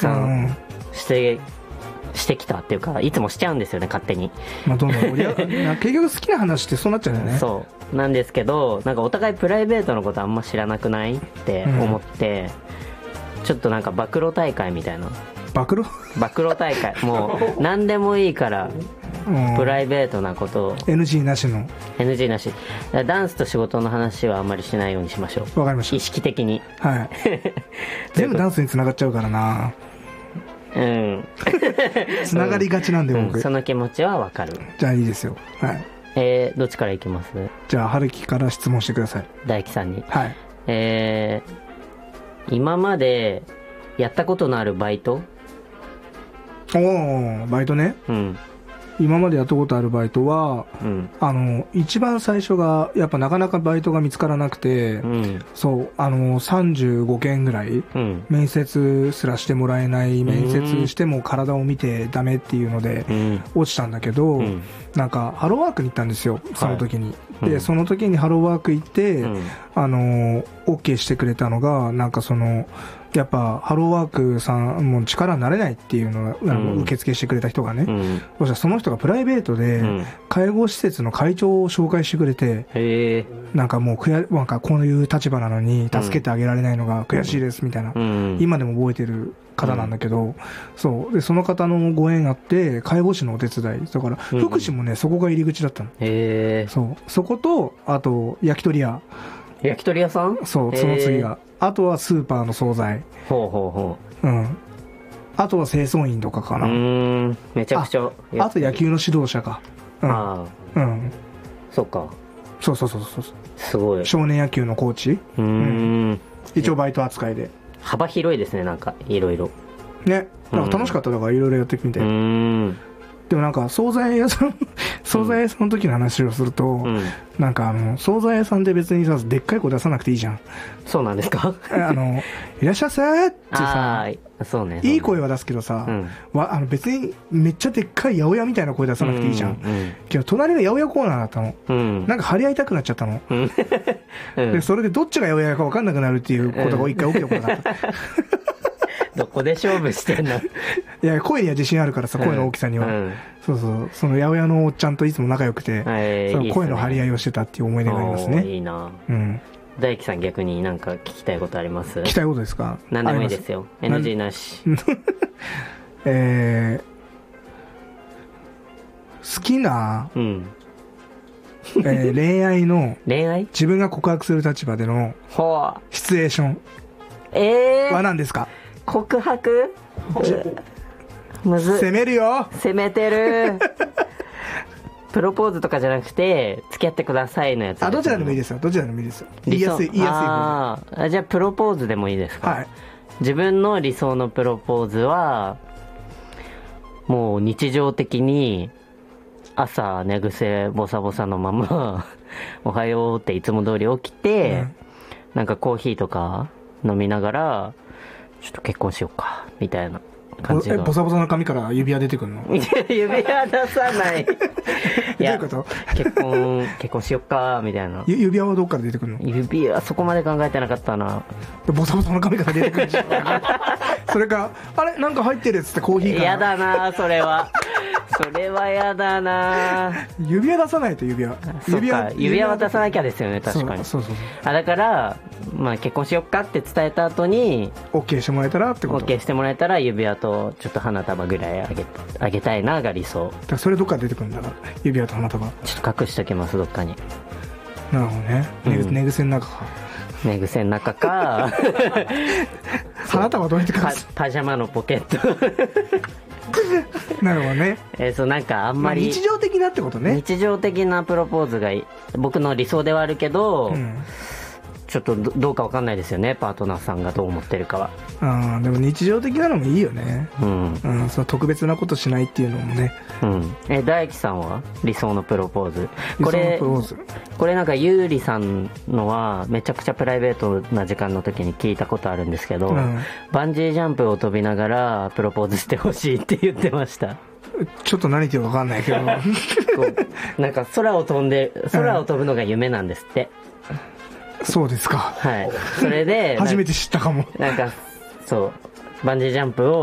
さんしてきたっていうか、いつもしちゃうんですよね、勝手に。 まあ、どんどん結局好きな話ってそうなっちゃうんだよね。 そうなんですけど、なんかお互いプライベートのことあんま知らなくないって思って、ちょっとなんか暴露大会みたいな。暴露大会もう何でもいいからプライベートなことを NG なしの NG なし、ダンスと仕事の話はあんまりしないようにしましょう。 わかりました。 意識的に。 はい全部ダンスにつながっちゃうからな。つながりがちなんで僕、 その気持ちはわかる。 じゃあいいですよ。はい。 どっちからいきます？ じゃあ春樹から質問してください。 大樹さんに。 はい。 今までやったことのあるバイト？ バイトね。今までやったことあるバイトは、一番最初がやっぱなかなかバイトが見つからなくて、そう35件ぐらい、面接すらしてもらえない、面接しても体を見てダメっていうので、落ちたんだけど、なんかハローワークに行ったんですよ、その時に。でその時にハローワーク行って、OK してくれたのが、なんかやっぱハローワークさんも力になれないっていうのを受付してくれた人がね、そしたらその人がプライベートで介護施設の会長を紹介してくれて、なんかもうなんかこういう立場なのに助けてあげられないのが悔しいですみたいな、今でも覚えてる方なんだけど、そうでその方のご縁あって介護士のお手伝いだから、福祉もねそこが入り口だったの。そことあと焼き鳥屋さん、その次が、あとはスーパーの惣菜、あとは清掃員とかかな。 めちゃくちゃ。 あと野球の指導者か。 そっか。 そうすごい。少年野球のコーチ。一応バイト扱いで幅広いですね。なんかいろいろね。なんか楽しかった。だからいろいろやってみて。でもなんか惣菜屋さんの時の話をすると、なんか惣菜屋さんで別にさ、でっかい声出さなくていいじゃん。 そうなんですか？ いらっしゃいませってさ、 そうね、 いい声は出すけどさ、別にめっちゃでっかい八百屋みたいな声出さなくていいじゃん。けど隣が八百屋コーナーだったの。なんか張り合いたくなっちゃったの。でそれでどっちが八百屋か分かんなくなるっていうことが一回起きたことがあった。 どこで勝負してんの？ いや、声には自信あるからさ、声の大きさには。その八百屋のおっちゃんといつも仲良くて、その声の張り合いをしてたっていう思い出がありますね。 いいな。大樹さん、逆になんか聞きたいことあります？ 聞きたいことですか？ 何でもいいですよ。NG なし。 好きな、恋愛自分が告白する立場でのシチュエーションは何ですか？ 告白？むずい。 攻めるよ。 攻めてる。プロポーズとかじゃなくて付き合ってくださいのやつ。 どちらでもいいですよ。言いやすい方で。 じゃあプロポーズでもいいですか？ はい。 自分の理想のプロポーズはもう日常的に朝寝癖ボサボサのままおはようっていつも通り起きて、なんかコーヒーとか飲みながらちょっと結婚しようかみたいな感じが。 ボサボサの髪から指輪出てくるの？ 指輪出さない。 いや、どういうこと？ 結婚しよっかみたいな。 指輪はどっから出てくるの？ 指輪そこまで考えてなかったな。 ボサボサの髪から出てくるし。それか、あれなんか入ってるっつってコーヒーから。 やだなそれは。それはやだな。 指輪出さないと。指輪は出さなきゃですよね。確かに。 そうだからまあ結婚しよっかって伝えた後に OK してもらえたらってこと。 OK してもらえたら指輪とちょっと花束ぐらいあげたいなが理想。 だからそれどっから出てくるんだから、指輪と花束。 ちょっと隠しときます、どっかに。 なるほどね。寝癖の中か。 寝癖の中か。 花束どうやって隠す？ パジャマのポケット。 なるほどね。 そうなんかあんまり、 日常的なってことね。 日常的なプロポーズが僕の理想ではあるけど、ちょっとどうかわかんないですよね、パートナーさんがどう思ってるかは。 でも日常的なのもいいよね。その特別なことしないっていうのもね。 大樹さんは理想のプロポーズ。これなんかゆうりさんのはめちゃくちゃプライベートな時間の時に聞いたことあるんですけど、バンジージャンプを飛びながらプロポーズしてほしいって言ってました。 ちょっと何言ってるか分かんないけど。 なんか空を飛ぶのが夢なんですって。 そうですか。 はい。それで初めて知ったかも。 なんかそうバンジージャンプを